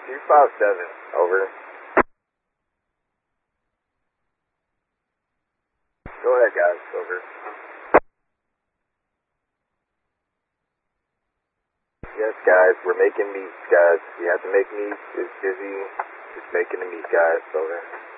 257, over. Go ahead, guys, over. Yes, guys, we're making meats, guys. We have to make meats. It's busy. Just making the meat, guys, over.